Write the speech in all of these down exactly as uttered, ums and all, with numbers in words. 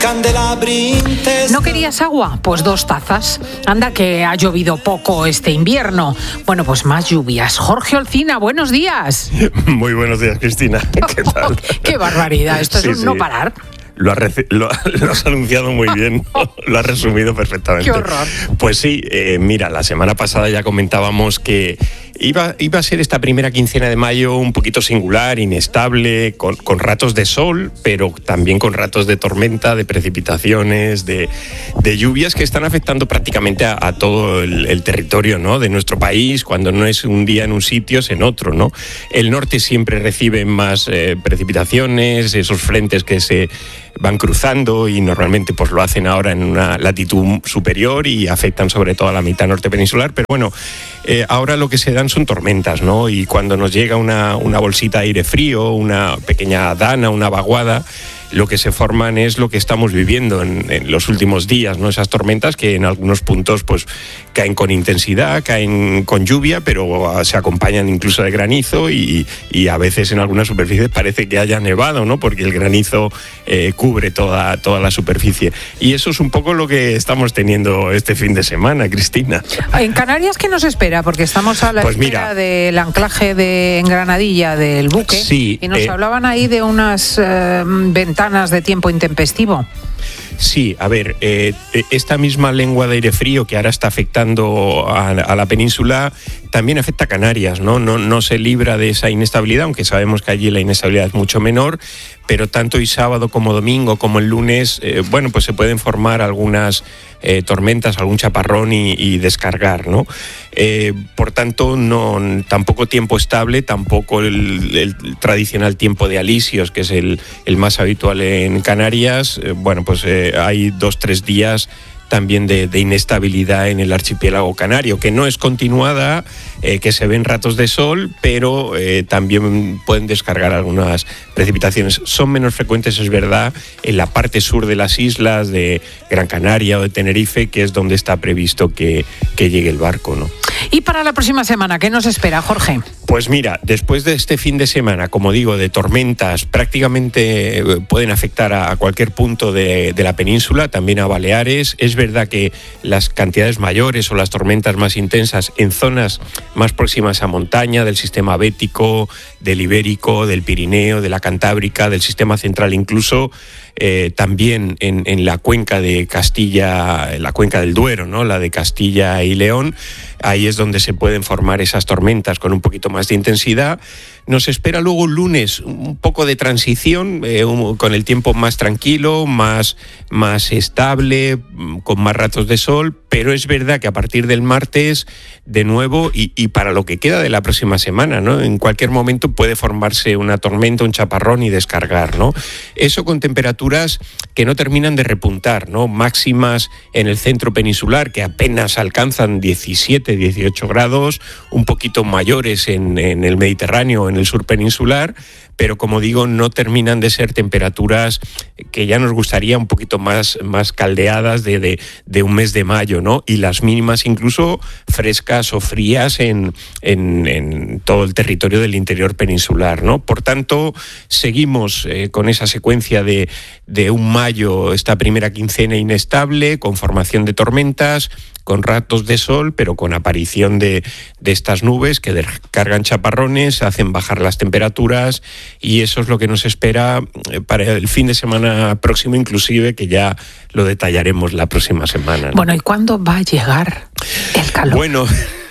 ¿No querías agua? Pues dos tazas. Anda que ha llovido poco este invierno. Bueno, pues más lluvias. Jorge Olcina, buenos días. Muy buenos días, Cristina. ¿Qué tal? ¡Qué barbaridad! Esto sí, es un sí. no parar. Lo has, reci- lo, lo has anunciado muy bien, lo has resumido perfectamente. ¡Qué horror! Pues sí, eh, mira, la semana pasada ya comentábamos que iba, iba a ser esta primera quincena de mayo un poquito singular, inestable, con, con ratos de sol, pero también con ratos de tormenta, de precipitaciones, de, de lluvias que están afectando prácticamente a, a todo el, el territorio, ¿no?, de nuestro país. Cuando no es un día en un sitio, es en otro, ¿no? El norte siempre recibe más eh, precipitaciones, esos frentes que se van cruzando y normalmente pues lo hacen ahora en una latitud superior y afectan sobre todo a la mitad norte peninsular, pero bueno, eh, ahora lo que se dan son tormentas, ¿no? Y cuando nos llega una, una bolsita de aire frío, una pequeña dana, una vaguada, lo que se forman es lo que estamos viviendo en, en los últimos días, ¿no? Esas tormentas que en algunos puntos pues caen con intensidad, caen con lluvia, pero se acompañan incluso de granizo y, y a veces en algunas superficies parece que haya nevado, ¿no?, porque el granizo eh, cubre toda, toda la superficie. Y eso es un poco lo que estamos teniendo este fin de semana, Cristina. ¿En Canarias qué nos espera? Porque estamos a la pues espera mira, del anclaje de, en Granadilla del buque, sí, y nos eh, hablaban ahí de unas eh, ventanas de tiempo intempestivo. Sí, a ver, eh, esta misma lengua de aire frío que ahora está afectando a, a la península también afecta a Canarias, ¿no? No, no se libra de esa inestabilidad, aunque sabemos que allí la inestabilidad es mucho menor, pero tanto hoy sábado como domingo como el lunes, eh, bueno, pues se pueden formar algunas eh, tormentas, algún chaparrón y, y descargar, ¿no? Eh, por tanto, no, tampoco tiempo estable, tampoco el, el tradicional tiempo de alisios, que es el, el más habitual en Canarias. Eh, bueno, pues eh, hay dos, tres días también de, de inestabilidad en el archipiélago canario, que no es continuada, eh, que se ven ratos de sol, pero eh, también pueden descargar algunas precipitaciones. Son menos frecuentes, es verdad, en la parte sur de las islas de Gran Canaria o de Tenerife, que es donde está previsto que, que llegue el barco, ¿no? ¿Y para la próxima semana qué nos espera, Jorge? Pues mira, después de este fin de semana, como digo, de tormentas, prácticamente pueden afectar a cualquier punto de, de la península, también a Baleares. Es verdad que las cantidades mayores o las tormentas más intensas en zonas más próximas a montaña, del sistema bético, del ibérico, del Pirineo, de la Cantábrica, del sistema central incluso, eh, también en, en la cuenca de Castilla, en la cuenca del Duero, ¿no?, la de Castilla y León. Ahí es donde se pueden formar esas tormentas con un poquito más de intensidad. Nos espera luego un lunes un poco de transición, eh, un, con el tiempo más tranquilo, más, más estable, con más ratos de sol, pero es verdad que a partir del martes, de nuevo, y, y para lo que queda de la próxima semana, ¿no?, en cualquier momento puede formarse una tormenta, un chaparrón y descargar, ¿no? Eso con temperaturas que no terminan de repuntar, ¿no? Máximas en el centro peninsular que apenas alcanzan diecisiete, dieciocho grados, un poquito mayores en, en el Mediterráneo, en el sur peninsular, pero como digo, no terminan de ser temperaturas que ya nos gustaría un poquito más, más caldeadas de, de, de un mes de mayo, ¿no? Y las mínimas incluso frescas o frías en, en, en todo el territorio del interior peninsular, ¿no? Por tanto, seguimos eh, con esa secuencia de, de un mayo, esta primera quincena inestable, con formación de tormentas, con ratos de sol, pero con aparición de, de estas nubes que descargan chaparrones, hacen bajar las temperaturas, y eso es lo que nos espera para el fin de semana próximo, inclusive, que ya lo detallaremos la próxima semana, ¿no? Bueno, ¿y cuándo va a llegar el calor? Bueno,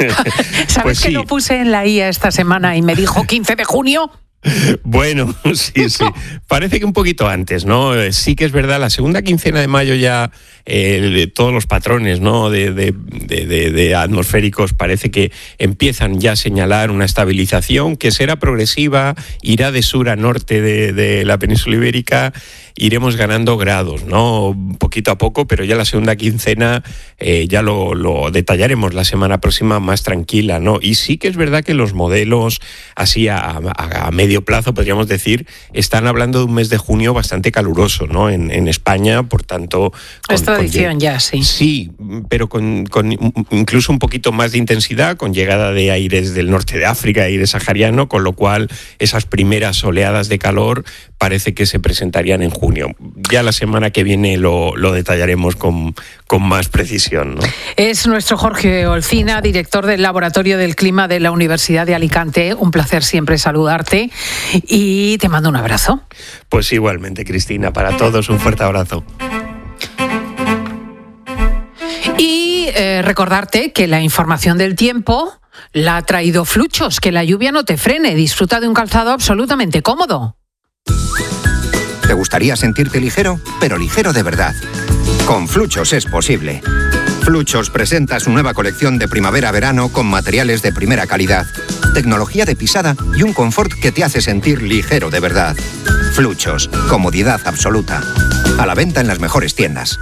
¿sabes pues que sí. Lo puse en la I A esta semana y me dijo quince de junio? Bueno, sí, sí. Parece que un poquito antes, ¿no? Sí que es verdad, la segunda quincena de mayo ya eh, todos los patrones, ¿no?, de, de, de, de, de atmosféricos parece que empiezan ya a señalar una estabilización que será progresiva, irá de sur a norte de, de la península ibérica, iremos ganando grados, ¿no?, poquito a poco, pero ya la segunda quincena eh, ya lo, lo detallaremos la semana próxima más tranquila, ¿no? Y sí que es verdad que los modelos así a, a, a medio plazo, podríamos decir, están hablando de un mes de junio bastante caluroso, ¿no?, en, en España, por tanto... Con, es tradición con, ya, sí. Sí, pero con, con incluso un poquito más de intensidad, con llegada de aires del norte de África, aire sahariano, con lo cual esas primeras oleadas de calor parece que se presentarían en junio. Ya la semana que viene lo, lo detallaremos con, con más precisión, ¿no? Es nuestro Jorge Olcina, director del Laboratorio del Clima de la Universidad de Alicante. Un placer siempre saludarte y te mando un abrazo. Pues igualmente, Cristina, para todos un fuerte abrazo. Y eh, recordarte que la información del tiempo la ha traído Fluchos, que la lluvia no te frene. Disfruta de un calzado absolutamente cómodo. ¿Te gustaría sentirte ligero? Pero ligero de verdad. Con Fluchos es posible. Fluchos presenta su nueva colección de primavera-verano con materiales de primera calidad, tecnología de pisada y un confort que te hace sentir ligero de verdad. Fluchos, comodidad absoluta. A la venta en las mejores tiendas.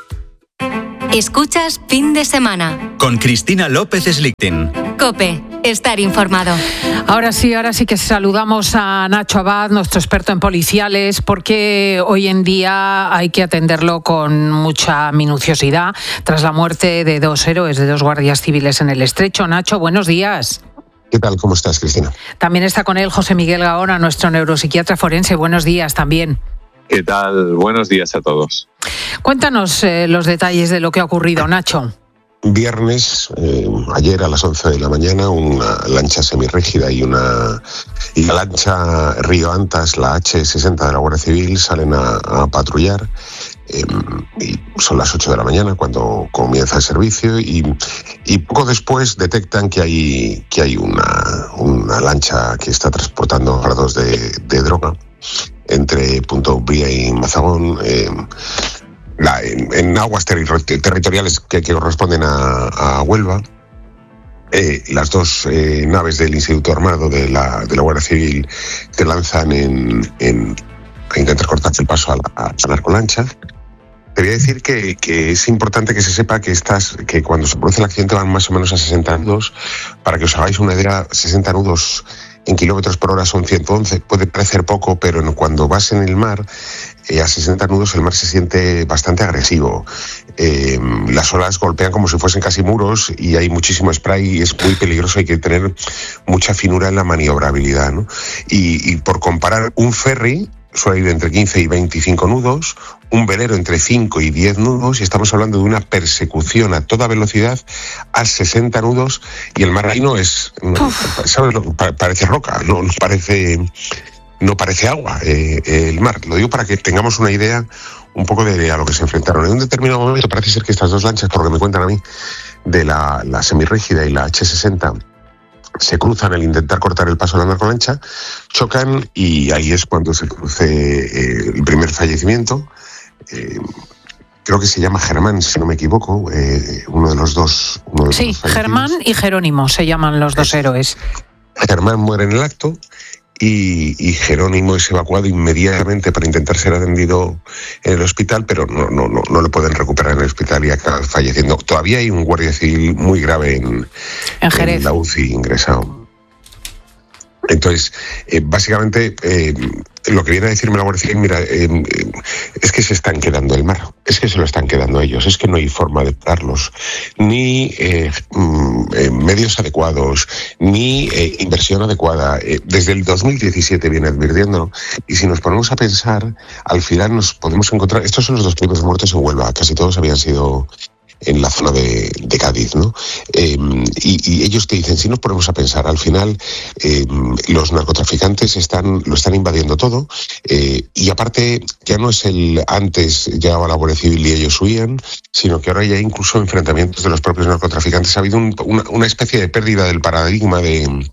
Escuchas Fin de Semana con Cristina López Slichting. COPE, estar informado. Ahora sí, ahora sí que saludamos a Nacho Abad, nuestro experto en policiales, porque hoy en día hay que atenderlo con mucha minuciosidad tras la muerte de dos héroes, de dos guardias civiles en el Estrecho. Nacho, buenos días. ¿Qué tal? ¿Cómo estás, Cristina? También está con él José Miguel Gaona, nuestro neuropsiquiatra forense. Buenos días también. ¿Qué tal? Buenos días a todos. Cuéntanos eh, los detalles de lo que ha ocurrido, Nacho. Viernes, eh, ayer a las once de la mañana, una lancha semirrígida y una y la lancha Río Antas, la hache sesenta de la Guardia Civil, salen a, a patrullar. Eh, y son las ocho de la mañana cuando comienza el servicio y, y poco después detectan que hay, que hay una, una lancha que está transportando fardos de, de droga entre Punta Umbría y Mazagón, eh, la, en, en aguas terri- territoriales que, que corresponden a, a Huelva. Eh, las dos eh, naves del Instituto Armado de la, de la Guardia Civil se lanzan en, en, a intentar cortarse el paso a la, a la narcolancha. Te voy a decir que, que es importante que se sepa que estas, que cuando se produce el accidente van más o menos a sesenta nudos. Para que os hagáis una idea, sesenta nudos en kilómetros por hora son ciento once. Puede parecer poco, pero cuando vas en el mar, eh, a sesenta nudos el mar se siente bastante agresivo. Eh, las olas golpean como si fuesen casi muros y hay muchísimo spray y es muy peligroso. Hay que tener mucha finura en la maniobrabilidad, ¿no? Y, y por comparar, un ferry suele ir entre quince y veinticinco nudos, un velero entre cinco y diez nudos, y estamos hablando de una persecución a toda velocidad a sesenta nudos, y el mar ahí no es, ¿sabes? Parece roca, no, no parece no parece agua eh, el mar. Lo digo para que tengamos una idea un poco de a lo que se enfrentaron. En un determinado momento parece ser que estas dos lanchas, por lo que me cuentan a mí, de la, la semirrígida y la hache sesenta, se cruzan al intentar cortar el paso a la narcolancha, chocan y ahí es cuando se produce eh, el primer fallecimiento. Eh, creo que se llama Germán, si no me equivoco, eh, uno de los dos. Uno de sí, los dos Germán y Jerónimo se llaman los dos héroes. Germán muere en el acto y, y Jerónimo es evacuado inmediatamente para intentar ser atendido en el hospital, pero no, no, no, no lo pueden recuperar en el hospital y acaba falleciendo. Todavía hay un guardia civil muy grave en, en, Jerez. en la U C I ingresado. Entonces, eh, básicamente, eh, lo que viene a decirme la Guardia Civil, mira, eh, eh, es que se están quedando el mar, es que se lo están quedando ellos, es que no hay forma de pararlos, ni eh, eh, medios adecuados, ni eh, inversión adecuada. Eh, desde el dos mil diecisiete viene advirtiendo, y si nos ponemos a pensar, al final nos podemos encontrar, estos son los dos primeros muertos en Huelva, casi todos habían sido en la zona de, de Cádiz, ¿no? Eh, y, y ellos te dicen, si nos ponemos a pensar, al final eh, los narcotraficantes están lo están invadiendo todo, eh, y aparte ya no es el antes llegaba la Guardia Civil y ellos huían, sino que ahora ya hay incluso enfrentamientos de los propios narcotraficantes. Ha habido un, una, una especie de pérdida del paradigma de,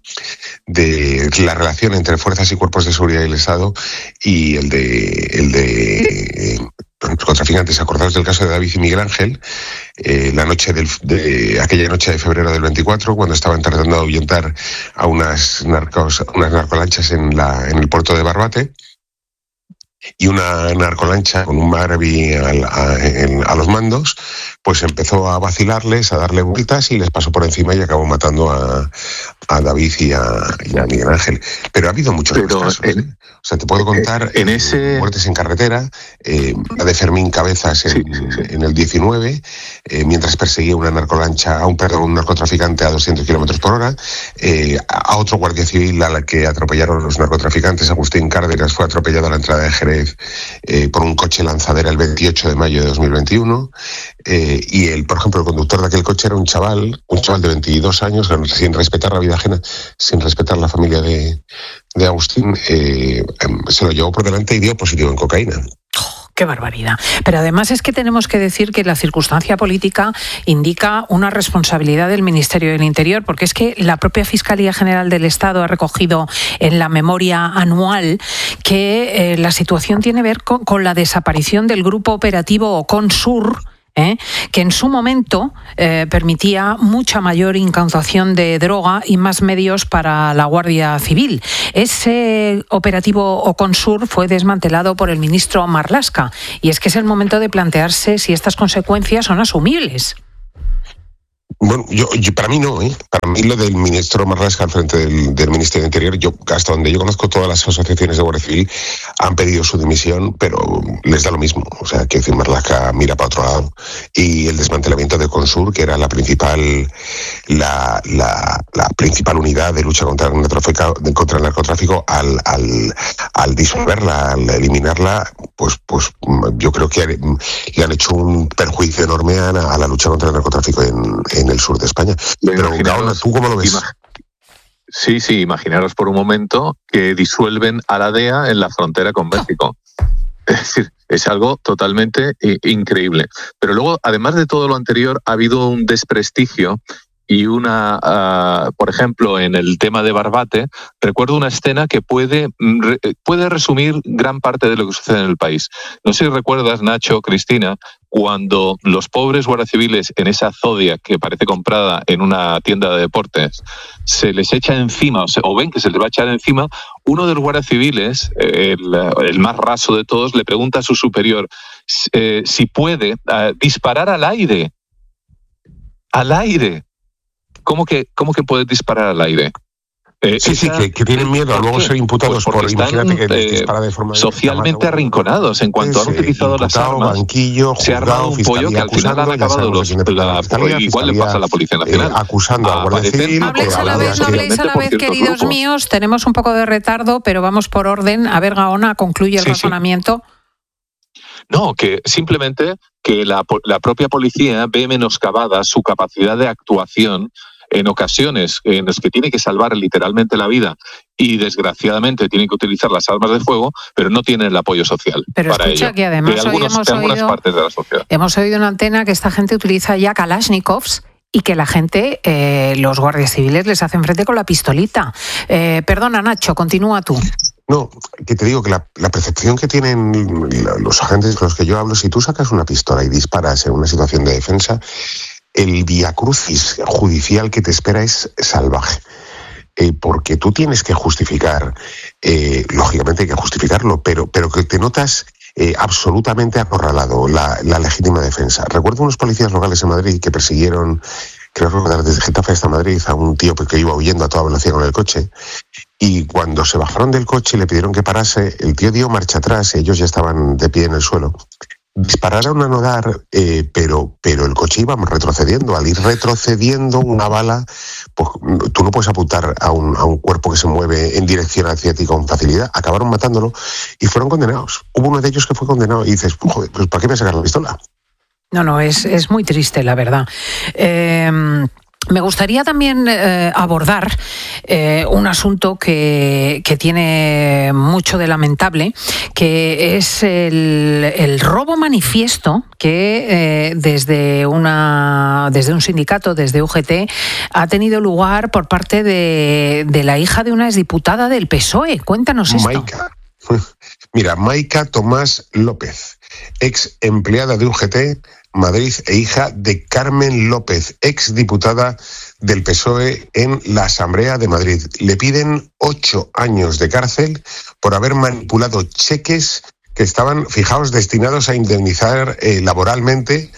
de la relación entre fuerzas y cuerpos de seguridad del Estado y el de el de eh, narcotraficantes. Acordaos del caso de David y Miguel Ángel, eh, la noche del, de aquella noche de febrero del veinticuatro, cuando estaban tratando de ahuyentar a unas narcos, unas narcolanchas en la en el puerto de Barbate. y una narcolancha con un Maraví a, a, a los mandos, pues empezó a vacilarles, a darle vueltas y les pasó por encima y acabó matando a, a David y a, y a Miguel Ángel. Pero ha habido muchos Pero casos. En, ¿eh? O sea, te puedo contar en ese... muertes en carretera, eh, la de Fermín Cabezas en, sí, sí, sí. en el diecinueve, eh, mientras perseguía una narcolancha, a un, perdón, un narcotraficante a doscientos kilómetros por hora, eh, a otro guardia civil a la que atropellaron los narcotraficantes, Agustín Cárdenas, fue atropellado a la entrada de Jerez eh, por un coche lanzadera el veintiocho de mayo de dos mil veintiuno, eh, y el, por ejemplo, el conductor de aquel coche era un chaval, un chaval de veintidós años, sin respetar la vida ajena, sin respetar la familia de, de Agustín, eh, se lo llevó por delante y dio positivo en cocaína. ¡Qué barbaridad! Pero además es que tenemos que decir que la circunstancia política indica una responsabilidad del Ministerio del Interior, porque es que la propia Fiscalía General del Estado ha recogido en la memoria anual que eh, la situación tiene que ver con, con la desaparición del grupo operativo Oconsur, ¿Eh? que en su momento eh, permitía mucha mayor incautación de droga y más medios para la Guardia Civil. Ese operativo Oconsur fue desmantelado por el ministro Marlaska, y es que es el momento de plantearse si estas consecuencias son asumibles. Bueno, yo, yo para mí no, ¿eh? Para mí lo del ministro Marlaska al frente del, del Ministerio del Interior, yo hasta donde yo conozco todas las asociaciones de Guardia Civil han pedido su dimisión, pero les da lo mismo. O sea, que decir, Marlaska mira para otro lado. Y el desmantelamiento de Consur, que era la principal la, la, la principal unidad de lucha contra el narcotráfico, contra el narcotráfico al, al, al disolverla, al eliminarla, pues, pues yo creo que le han hecho un perjuicio enorme a la, a la lucha contra el narcotráfico en, en el sur de España. Pero Gaona, ¿tú cómo lo ves? Ima- sí, sí, imaginaros por un momento que disuelven a la D E A en la frontera con México. Es decir, es algo totalmente eh, increíble. Pero luego, además de todo lo anterior, ha habido un desprestigio y una, uh, por ejemplo, en el tema de Barbate, recuerdo una escena que puede, re, puede resumir gran parte de lo que sucede en el país. No sé si recuerdas, Nacho, Cristina, cuando los pobres guardias civiles en esa Zodiac que parece comprada en una tienda de deportes, se les echa encima, o, se, o ven que se les va a echar encima, uno de los guardias civiles, el, el más raso de todos, le pregunta a su superior eh, si puede uh, disparar al aire. Al aire. ¿Cómo que, cómo que puedes disparar al aire? Eh, sí, esa, sí, que, que tienen miedo a luego ser imputados pues por, están, imagínate que eh, dispara de forma... socialmente de arrinconados. En cuanto es, han utilizado imputado, las armas, banquillo, se ha armado un pollo que al final han acabado los... La, fiscalía, igual le pasa a la Policía Nacional. Eh, acusando a, a Guardia Civil... No habléis a la vez, no habléis a la vez, queridos grupos. míos. Tenemos un poco de retardo, pero vamos por orden. A ver, Gaona, concluye el sí, razonamiento. Sí. No, que simplemente que la, la propia policía ve menoscabada su capacidad de actuación en ocasiones en las que tiene que salvar literalmente la vida y desgraciadamente tiene que utilizar las armas de fuego, pero no tiene el apoyo social pero para escucha ello. Que además de, hoy algunos, hemos de algunas oído, partes de la sociedad. Hemos oído una antena que esta gente utiliza ya Kalashnikovs y que la gente, eh, los guardias civiles, les hacen frente con la pistolita. Eh, perdona, Nacho, continúa tú. No, que te digo que la, la percepción que tienen los agentes con los que yo hablo, si tú sacas una pistola y disparas en una situación de defensa, el viacrucis judicial que te espera es salvaje. Eh, porque tú tienes que justificar, eh, lógicamente hay que justificarlo, pero, pero que te notas eh, absolutamente acorralado, la, la legítima defensa. Recuerdo unos policías locales en Madrid que persiguieron, creo recordar, desde Getafe hasta Madrid a un tío que iba huyendo a toda velocidad con el coche, y cuando se bajaron del coche y le pidieron que parase, el tío dio marcha atrás, ellos ya estaban de pie en el suelo. Dispararon a no dar, eh, pero, pero el coche iba retrocediendo. Al ir retrocediendo una bala, pues tú no puedes apuntar a un, a un cuerpo que se mueve en dirección hacia ti con facilidad. Acabaron matándolo y fueron condenados. Hubo uno de ellos que fue condenado y dices, joder, pues ¿para qué me sacar la pistola? No, no, es, es muy triste, la verdad. Eh... Me gustaría también eh, abordar eh, un asunto que, que tiene mucho de lamentable, que es el, el robo manifiesto que eh, desde, una, desde un sindicato, desde U G T, ha tenido lugar por parte de, de la hija de una exdiputada del P S O E. Cuéntanos esto. Maica. Mira, Maica Tomás López, ex empleada de U G T, Madrid e hija de Carmen López, ex diputada del P S O E en la Asamblea de Madrid. Le piden ocho años de cárcel por haber manipulado cheques que estaban, fijaos, destinados a indemnizar eh, laboralmente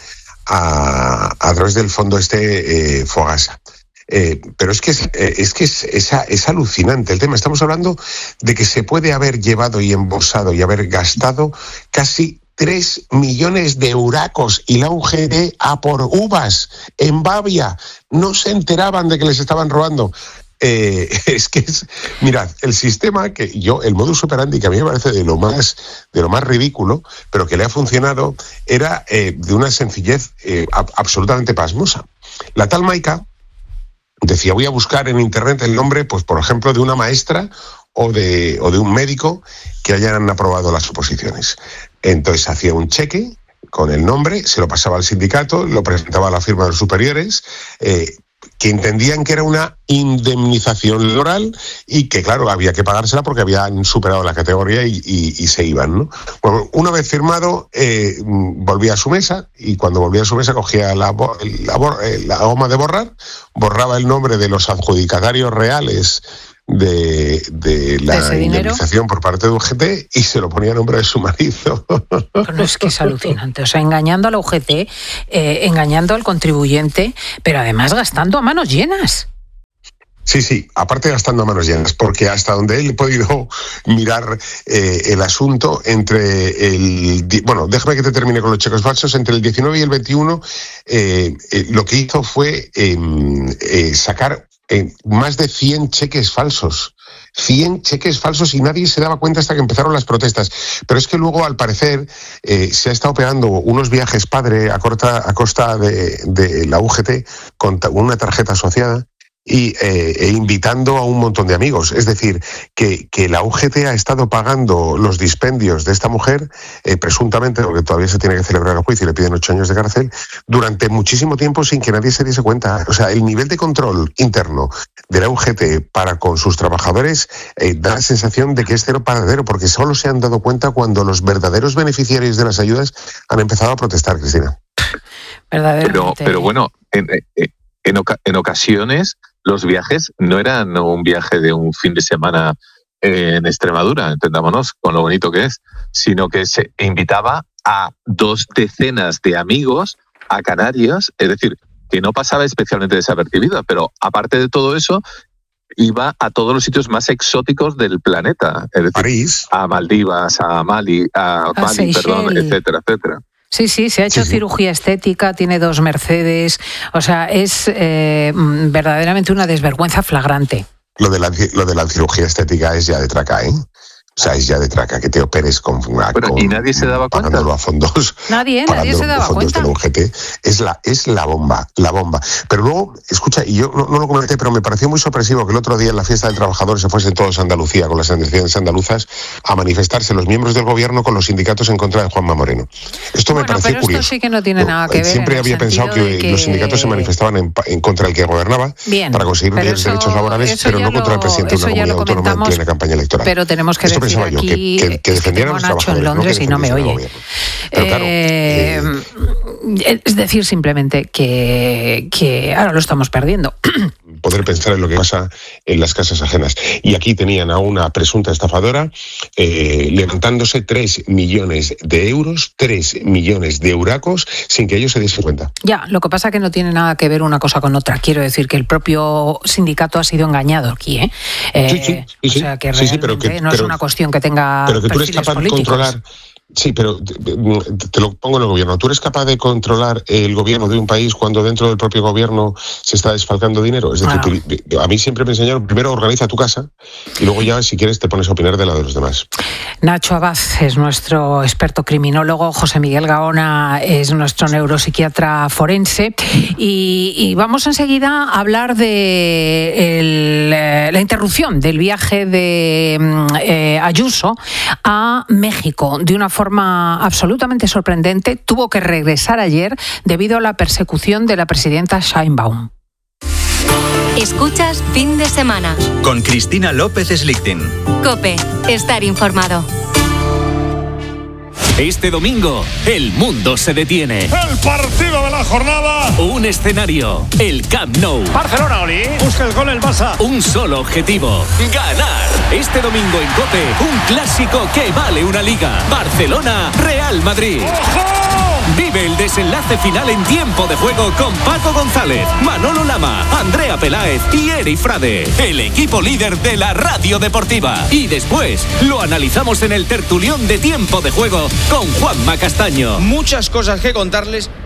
a, a través del fondo este eh, Fogasa. Eh, pero es que, es, eh, es, que es, es, es alucinante el tema. Estamos hablando de que se puede haber llevado y embolsado y haber gastado casi tres millones de euracos y la U G T a por uvas en Bavia. No se enteraban de que les estaban robando. Eh, es que es, mirad, el sistema que yo, el modus operandi que a mí me parece de lo más, de lo más ridículo, pero que le ha funcionado, era eh, de una sencillez eh, ab- absolutamente pasmosa. La tal Maika decía, voy a buscar en internet el nombre, pues por ejemplo, de una maestra o de, o de un médico que hayan aprobado las oposiciones. Entonces hacía un cheque con el nombre, se lo pasaba al sindicato, lo presentaba a la firma de los superiores, eh, que entendían que era una indemnización laboral y que, claro, había que pagársela porque habían superado la categoría y, y, y se iban, ¿no? Bueno, una vez firmado, eh, volvía a su mesa y cuando volvía a su mesa cogía la, la, la goma de borrar, borraba el nombre de los adjudicatarios reales de, de la ¿De indemnización por parte de U G T y se lo ponía a nombre de su marido. Pero es que es alucinante, o sea, engañando a la U G T, eh, engañando al contribuyente, pero además gastando a manos llenas. Sí, sí, aparte gastando a manos llenas, porque hasta donde él he podido mirar eh, el asunto, entre el... Bueno, déjame que te termine con los cheques falsos, entre el diecinueve y el veintiuno, eh, eh, lo que hizo fue eh, eh, sacar eh, más de cien cheques falsos. cien cheques falsos y nadie se daba cuenta hasta que empezaron las protestas. Pero es que luego, al parecer, eh, se ha estado pegando unos viajes padre a, corta, a costa de, de la U G T con una tarjeta asociada y eh, e invitando a un montón de amigos. Es decir, que, que la U G T ha estado pagando los dispendios de esta mujer, eh, presuntamente, porque todavía se tiene que celebrar el juicio y le piden ocho años de cárcel, durante muchísimo tiempo sin que nadie se diese cuenta. O sea, el nivel de control interno de la U G T para con sus trabajadores eh, da la sensación de que es cero paradero, porque solo se han dado cuenta cuando los verdaderos beneficiarios de las ayudas han empezado a protestar, Cristina. Verdaderamente. Pero, pero bueno, en, en, en, oca- en ocasiones los viajes no eran un viaje de un fin de semana en Extremadura, entendámonos, con lo bonito que es, sino que se invitaba a dos decenas de amigos a Canarias, es decir, que no pasaba especialmente desapercibida, pero aparte de todo eso, iba a todos los sitios más exóticos del planeta, es decir, París, a Maldivas, a Mali, a, A Bali, perdón, Seychelles. etcétera, etcétera. Sí, sí, se ha hecho Sí, sí. cirugía estética, tiene dos Mercedes, o sea, es eh, verdaderamente una desvergüenza flagrante. lo de la, lo de la cirugía estética es ya de traca, ¿eh? O sea, es ya de traca que te operes con... Pero, con ¿y nadie se daba cuenta? Pagándolo a fondos. Nadie, nadie se daba fondos cuenta. de la U G T. Es la, es la bomba, la bomba. Pero luego, escucha, y yo no, no lo comenté, pero me pareció muy sorpresivo que el otro día en la fiesta del trabajador se fuesen todos a Andalucía con las asociaciones andaluzas a manifestarse los miembros del gobierno con los sindicatos en contra de Juanma Moreno. Esto me Bueno, pareció pero curioso. esto sí que no tiene nada que ver. Siempre en el había pensado sentido que, de que los sindicatos se manifestaban en, en contra del que gobernaba Bien, para conseguir pero mayores eso- derechos laborales, eso pero ya no contra el lo- presidente de eso una ya lo comunidad autónoma en comentamos, plena campaña electoral. Pero tenemos que Esto decir pensaba yo, aquí que, que, que es que defendieran tengo a a los Nacho en trabajadores, Londres no que y no me defendiesen al oye. gobierno. Pero claro, Eh, eh, es decir, simplemente que, que ahora lo estamos perdiendo. poder pensar en lo que pasa en las casas ajenas. Y aquí tenían a una presunta estafadora eh, levantándose tres millones de euros, tres millones de euracos, sin que ellos se diesen cuenta. Ya, lo que pasa es que no tiene nada que ver una cosa con otra. Quiero decir que el propio sindicato ha sido engañado aquí, ¿eh? eh Sí, sí, sí, o sea que sí, sí, realmente pero que- no es pero- una cuestión que tenga Pero que tú eres perfiles capaz políticos. de controlar... Sí, pero te, te lo pongo en el gobierno. ¿Tú eres capaz de controlar el gobierno de un país cuando dentro del propio gobierno se está desfalcando dinero? Es decir, Ah. tú- a mí siempre me enseñaron, primero organiza tu casa y luego ya, si quieres, te pones a opinar de la de los demás. Nacho Abad es nuestro experto criminólogo, José Miguel Gaona es nuestro neuropsiquiatra forense y, y vamos enseguida a hablar de el, eh, la interrupción del viaje de eh, Ayuso a México de una forma absolutamente sorprendente. Tuvo que regresar ayer debido a la persecución de la presidenta Sheinbaum. Escuchas Fin de Semana. Con Cristina López Slichting. COPE. Estar informado. Este domingo, el mundo se detiene. El partido de la jornada. Un escenario, el Camp Nou. Barcelona, Oli. Busca el gol el Barça. Un solo objetivo, ganar. Este domingo en COPE, un clásico que vale una liga. Barcelona, Real Madrid. ¡Ojo! Vive el desenlace final en tiempo de juego con Paco González, Manolo Lama, Andrea Peláez y Eri Frade, el equipo líder de la radio deportiva. Y después lo analizamos en el tertulión de tiempo de juego con Juanma Castaño. Muchas cosas que contarles